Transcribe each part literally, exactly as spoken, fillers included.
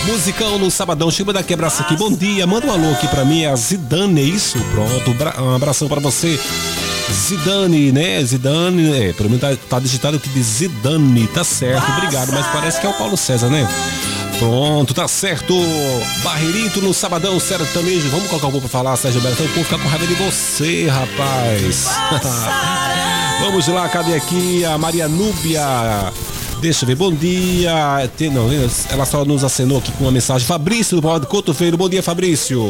Musicão no sabadão, chega daqui, abraço aqui, bom dia, manda um alô aqui pra mim, é a Zidane, é isso? Pronto, um abração pra você, Zidane, né? Zidane, é, pelo menos tá, tá digitado que diz Zidane, tá certo, obrigado, mas parece que é o Paulo César, né? Pronto, tá certo. Barreirito no sabadão sertanejo. Vamos colocar o povo pra falar, Sérgio Bertão. O povo ficar com raiva de você, rapaz. Vamos lá, cadê aqui a Maria Núbia? Deixa eu ver, bom dia. Tem, não, ela só nos acenou aqui com uma mensagem. Fabrício do Paulo Cotovelo. Bom dia, Fabrício.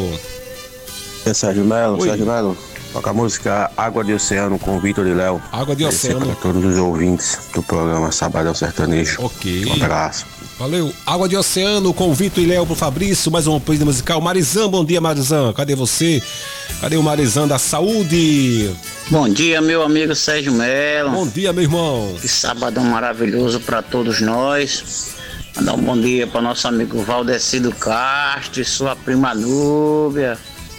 É Sérgio Melo, Oi. Sérgio Melo. Toca a música Água de Oceano com Vitor e Léo. Água de Oceano. Para todos os ouvintes do programa Sabadão Sertanejo. Ok. Um abraço. Valeu. Água de Oceano com Vitor e Léo pro Fabrício. Mais uma coisa musical. Marizão, bom dia, Marizão. Cadê você? Cadê o Marizão da Saúde? Bom dia, meu amigo Sérgio Melo. Bom dia, meu irmão. Que sabadão maravilhoso para todos nós. Mandar um bom dia para nosso amigo Valdecido Castro e sua prima Núbia.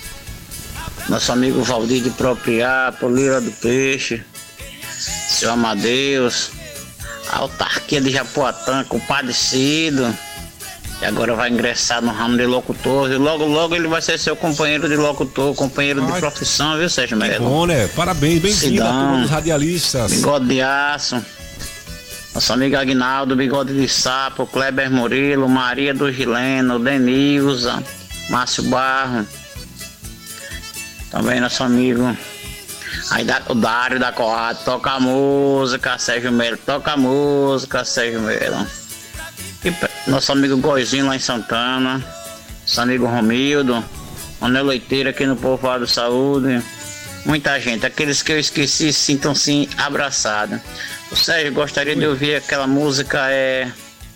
Nosso amigo Valdir de Propriato, Lira do Peixe, seu Amadeus, a autarquia de Japoatã, compadecido, e agora vai ingressar no ramo de locutor, e logo logo ele vai ser seu companheiro de locutor, companheiro Ai, de profissão, viu, Sérgio Melo? Que bom, né? Parabéns, bem-vindo a turma dos radialistas. Bigode de Aço, nosso amigo Aguinaldo, Bigode de Sapo, Kleber Murilo, Maria do Gileno, Denilza, Márcio Barro, também nosso amigo aí da, o Dário da Coada, toca a música, Sérgio Melo, toca a música, Sérgio Melo. E nosso amigo Goizinho lá em Santana, nosso amigo Romildo, Manuel Leiteiro aqui no Povoado Saúde, muita gente, aqueles que eu esqueci sintam-se abraçados. O Sérgio gostaria de ouvir aquela música, é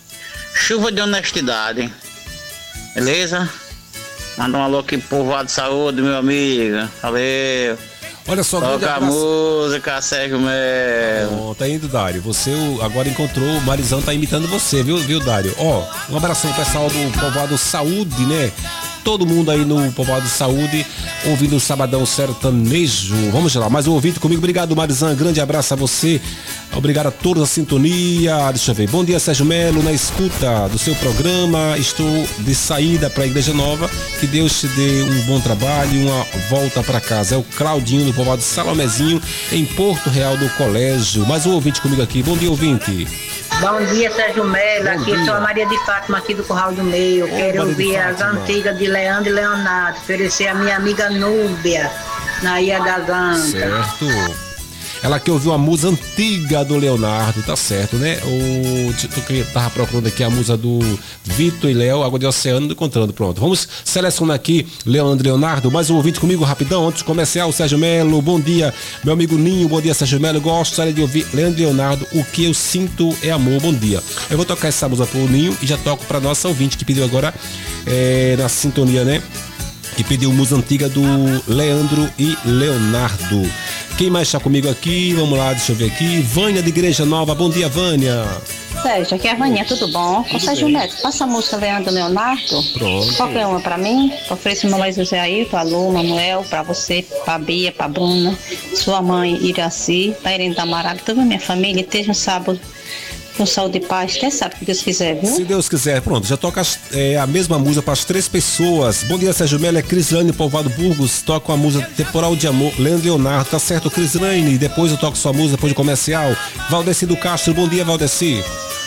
Chuva de Honestidade, beleza? Manda um alô aqui pro Povoado Saúde, meu amigo. Valeu. Olha só, toca a música, Sérgio Melo. Bom, tá indo, Dário. Você agora encontrou, o Marizão tá imitando você, viu, viu, Dário? Ó, um abração pro pessoal do Povoado Saúde, né? Todo mundo aí no Povoado Saúde ouvindo o Sabadão Sertanejo. Vamos lá, mais um ouvinte comigo. Obrigado, Marizão. Grande abraço a você. Obrigado a todos a sintonia. Deixa eu ver. Bom dia, Sérgio Melo. Na escuta do seu programa, estou de saída para a Igreja Nova. Que Deus te dê um bom trabalho e uma volta para casa. É o Claudinho do Povoado Salomezinho, em Porto Real do Colégio. Mais um ouvinte comigo aqui. Bom dia, ouvinte. Bom dia, Sérgio Melo. Bom aqui dia. sou a Maria de Fátima, aqui do Curral do Meio. Ô, Quero Maria ouvir de as Fátima. antigas de Leandro e Leonardo. Oferecer a minha amiga Núbia, na Ilha da Ganta. Certo. Ela quer ouvir uma música antiga do Leonardo, tá certo, né? O eu tava procurando aqui a música do Vitor e Léo, Água de Oceano, encontrando, pronto. Vamos selecionar aqui Leandro e Leonardo, mais um ouvinte comigo, rapidão, antes de começar, o Sérgio Melo, bom dia, meu amigo Ninho, bom dia, Sérgio Melo, gostaria de ouvir Leandro e Leonardo, O Que Eu Sinto É Amor, bom dia. Eu vou tocar essa música pro Ninho e já toco pra nossa ouvinte que pediu agora é, na sintonia, né? Que pediu música antiga do Leandro e Leonardo. Quem mais está comigo aqui? Vamos lá, deixa eu ver aqui. Vânia de Igreja Nova. Bom dia, Vânia. Sérgio, aqui é a Vaninha, tudo bom? Com Sérgio Neto, passa a música Leandro e Leonardo. Pronto. Qualquer uma pra mim. Ofereço meu mais José Ailton, a Lu, Manuel, pra você, pra Bia, pra Bruna, sua mãe Iraci, pra Irene Tamarago, toda a minha família. Esteja um sábado com saúde e paz, até sabe o que Deus quiser, viu? Se Deus quiser, pronto, já toca as, é, a mesma música para as três pessoas. Bom dia, Sérgio Melo, é Crislane Povoado Burgos, toca a música Temporal de Amor, Leandro e Leonardo, tá certo, Crislane, depois eu toco sua música, depois de comercial. Valdeci do Castro, bom dia, Valdeci.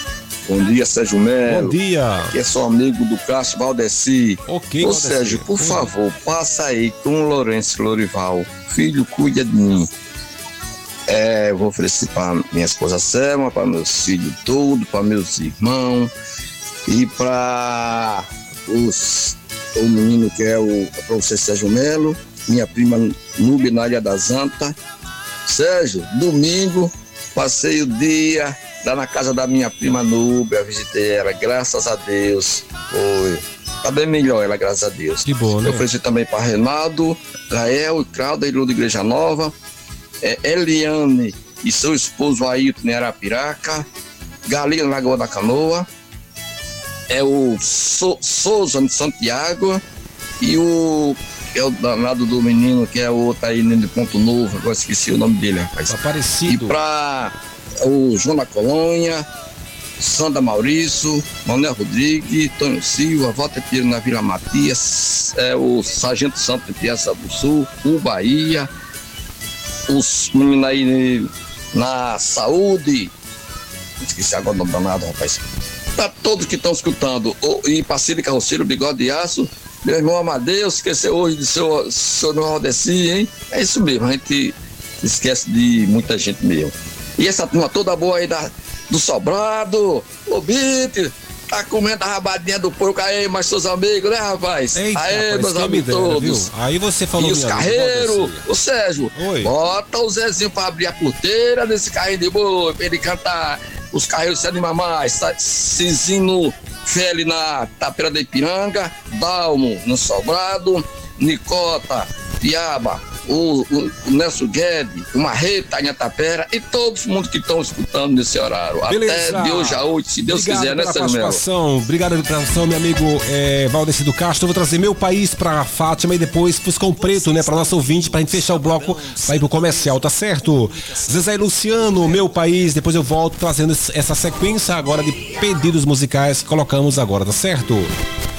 Bom dia, Sérgio Melo. Bom dia. Aqui é seu amigo do Castro, Valdeci. Ok, Ô Valdeci. Sérgio, por Oi. favor, passa aí com o Lourenço Lorival. Filho, cuida de mim. É, eu vou oferecer para minha esposa Selma, para meus filhos todos, para meus irmãos e para os o menino que é o professor Sérgio Melo, minha prima Núbia na Ilha da Zanta. Sérgio, domingo, passei o dia lá na casa da minha prima Núbia, visitei ela, graças a Deus. Foi. Tá bem melhor ela, graças a Deus. Que bom, né? Eu ofereci também para Reinaldo, Rael, Cláudia e Lu de Igreja Nova. É, Eliane e seu esposo Ailton em Arapiraca, Galinha na Lagoa da Canoa, é o so, Souza de Santiago e o é o danado do menino que é o outro aí de Ponto Novo, agora esqueci o nome dele, rapaz. Aparecido. E pra o João da Colônia, Sandra Maurício, Manuel Rodrigues, Tonho Silva, Walter Pinheiro na Vila Matias, é, o Sargento Santo de Piaça do Sul, o Bahia, os meninos aí na saúde, esqueci agora o nome danado, rapaz. Para todos que estão escutando, o, e Parceiro Carroceiro, Bigode de Aço, meu irmão Amadeus, esqueceu hoje do seu, seu Nordesti, hein? É isso mesmo, a gente esquece de muita gente mesmo. E essa turma toda boa aí da, do Sobrado, o Bite, tá comendo a rabadinha do porco aí, mas seus amigos, né, rapaz? Eita, aí, rapaz, meus amigos dera, todos. Viu? Aí você falou. E os carreiros, ô Sérgio, Oi. bota o Zezinho pra abrir a porteira desse carrinho de boi, pra ele cantar os carreiros se animam mais. Cizinho Feli na Tapeira da Ipiranga, Dalmo no Sobrado, Nicota, Piaba, o, o, o Nelson Guedes, o Marreta em Tapera e todo mundo que estão escutando nesse horário. Beleza. Até de hoje a oito, se Deus Obrigado quiser, né, pela Sérgio Melo? participação. Obrigado pela participação, meu amigo é, Valdecido Castro. Eu vou trazer Meu País pra Fátima e depois Fuscão Preto, né, pra nosso ouvinte, pra gente fechar o bloco, pra ir pro comercial, tá certo? Zezé e Luciano, Meu País, depois eu volto trazendo essa sequência agora de pedidos musicais que colocamos agora, tá certo?